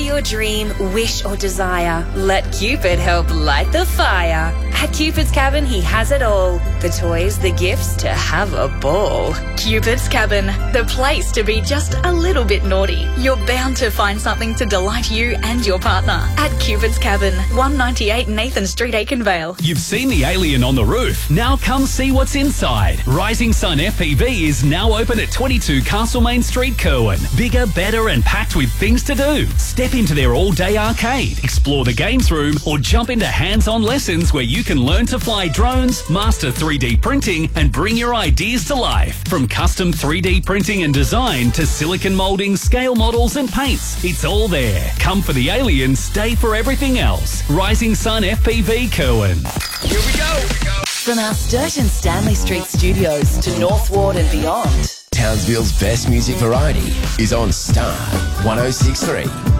your dream, wish or desire, let Cupid help light the fire. At Cupid's Cabin, he has it all. The toys, the gifts, to have a ball. Cupid's Cabin, the place to be just a little bit naughty. You're bound to find something to delight you and your partner. At Cupid's Cabin, 198 Nathan Street, Aikenvale. You've seen the alien on the roof. Now come see what's inside. Rising Sun FPV is now open at 22 Castlemaine Street, Kerwin. Bigger, better and packed with things to do. Step into their all-day arcade, explore the games room or jump into hands-on lessons where you can learn to fly drones, master 3D printing and bring your ideas to life. From custom 3D printing and design to silicon moulding, scale models and paints, it's all there. Come for the alien, stay for everything else. Rising Sun FPV, Kerwin. Here we go. From our Sturgeon Stanley Street studios to North Ward and beyond, Townsville's best music variety is on Star 106.3.